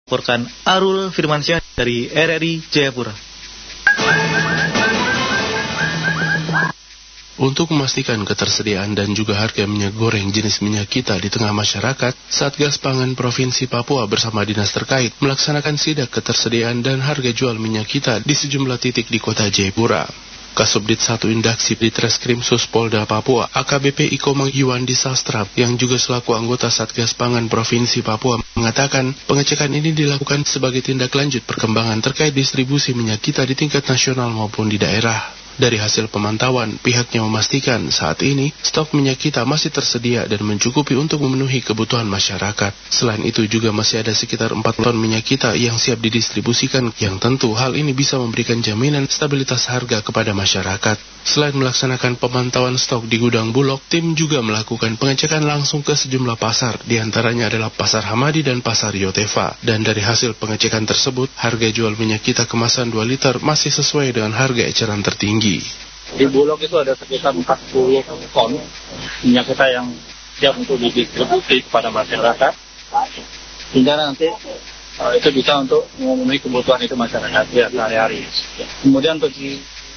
melaporkan Arul Firmansyah dari RRI Jayapura. Untuk memastikan ketersediaan dan juga harga minyak goreng jenis minyak kita di tengah masyarakat, Satgas Pangan Provinsi Papua bersama dinas terkait melaksanakan sidak ketersediaan dan harga jual minyak kita di sejumlah titik di kota Jayapura. Kasubdit 1 Indaksip di Treskrim Suspolda Papua, AKBP Ikomang Yuandi Sastra, yang juga selaku anggota Satgas Pangan Provinsi Papua, mengatakan pengecekan ini dilakukan sebagai tindak lanjut perkembangan terkait distribusi minyak kita di tingkat nasional maupun di daerah. Dari hasil pemantauan, pihaknya memastikan saat ini stok minyak kita masih tersedia dan mencukupi untuk memenuhi kebutuhan masyarakat. Selain itu juga masih ada sekitar 4 ton minyak kita yang siap didistribusikan, yang tentu hal ini bisa memberikan jaminan stabilitas harga kepada masyarakat. Selain melaksanakan pemantauan stok di gudang Bulog, tim juga melakukan pengecekan langsung ke sejumlah pasar, diantaranya adalah Pasar Hamadi dan Pasar Yotefa. Dan dari hasil pengecekan tersebut, harga jual minyak kita kemasan 2 liter masih sesuai dengan harga eceran tertinggi. Di Bulog itu ada sekitar 40 ton minyak kita yang siap untuk didistribusi kepada masyarakat, hingga nanti itu bisa untuk memenuhi kebutuhan itu masyarakat ya sehari-hari. Kemudian untuk di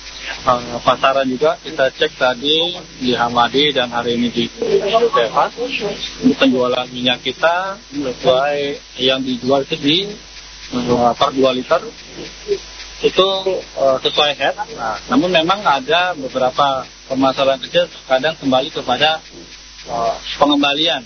pasaran juga kita cek tadi di Hamadi dan hari ini di Yotefa, penjualan minyak kita sesuai yang dijual itu di per 2 liter itu sesuai head. Namun memang ada beberapa permasalahan kecil, kadang kembali kepada pengembalian.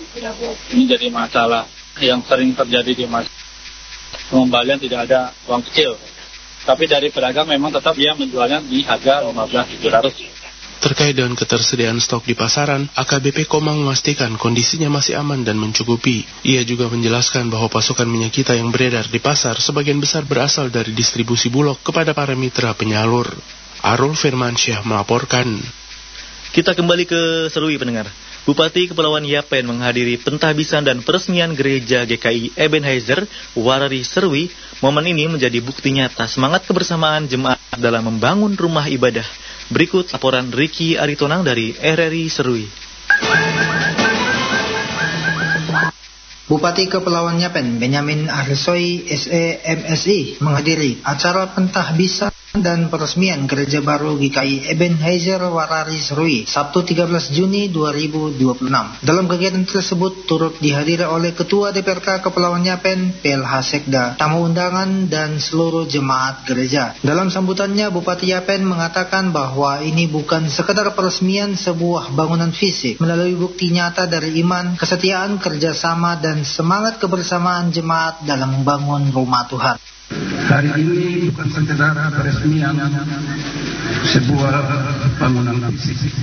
Ini jadi masalah yang sering terjadi di pengembalian, tidak ada uang kecil. Tapi dari pedagang memang tetap dia menjualnya di harga 15.700. Terkait dengan ketersediaan stok di pasaran, AKBP Komang memastikan kondisinya masih aman dan mencukupi. Ia juga menjelaskan bahwa pasokan minyak kita yang beredar di pasar sebagian besar berasal dari distribusi Bulog kepada para mitra penyalur. Arul Firmansyah melaporkan. Kita kembali ke Serui, pendengar. Bupati Kepulauan Yapen menghadiri pentahbisan dan peresmian gereja GKI Ebenezer Warari Serui. Momen ini menjadi bukti nyata semangat kebersamaan jemaat dalam membangun rumah ibadah. Berikut laporan Ricky Aritonang dari RRI Serui. Bupati Kepulauan Yapen Benyamin Arsoi SEMSI menghadiri acara pentahbisan dan peresmian gereja baru GKI Ebenezer Warari Serui Sabtu 13 Juni 2026. Dalam kegiatan tersebut turut dihadiri oleh Ketua DPRK Kepulauan Yapen, PLH Sekda, tamu undangan dan seluruh jemaat gereja. Dalam sambutannya, Bupati Yapen mengatakan bahwa ini bukan sekedar peresmian sebuah bangunan fisik, melalui bukti nyata dari iman, kesetiaan, kerjasama dan semangat kebersamaan jemaat dalam membangun rumah Tuhan. Hari ini bukan sekedar peresmian sebuah bangunan fisik.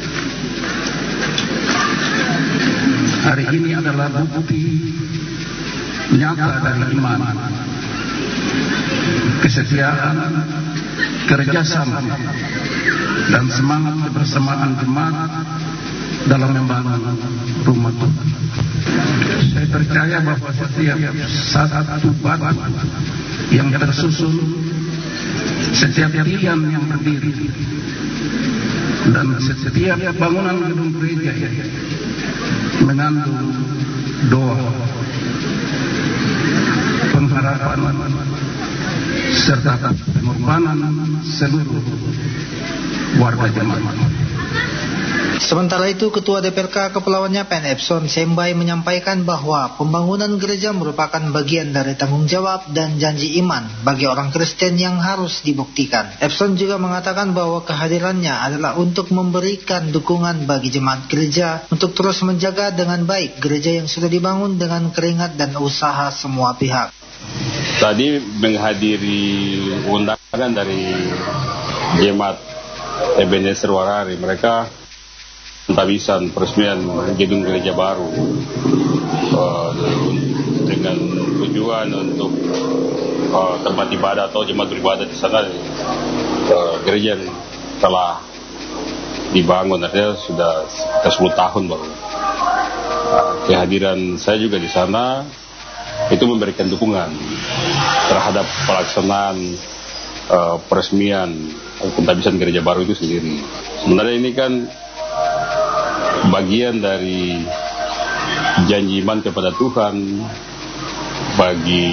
Hari ini adalah bukti nyata dari iman, kesetiaan, kerjasama, dan semangat kebersamaan jemaat dalam membangun rumah Tuhan. Saya percaya bahwa setiap satu batu yang tersusun, setiap tiang yang berdiri, dan setiap bangunan gedung gereja mengandung doa, pengharapan, serta pengorbanan seluruh warga jemaat. Sementara itu, Ketua DPRK Kepulauan Yapen Epson Sembai menyampaikan bahwa pembangunan gereja merupakan bagian dari tanggung jawab dan janji iman bagi orang Kristen yang harus dibuktikan. Epson juga mengatakan bahwa kehadirannya adalah untuk memberikan dukungan bagi jemaat gereja untuk terus menjaga dengan baik gereja yang sudah dibangun dengan keringat dan usaha semua pihak. Tadi menghadiri undangan dari jemaat Ebenezer Warari, mereka pentahbisan peresmian gedung gereja baru dengan tujuan untuk tempat ibadah atau jemaat beribadah di sana. Gereja yang telah dibangun artinya sudah 10 tahun baru. Kehadiran saya juga di sana itu memberikan dukungan terhadap pelaksanaan peresmian pentahbisan gereja baru itu sendiri. Sebenarnya ini kan bagian dari janji iman kepada Tuhan bagi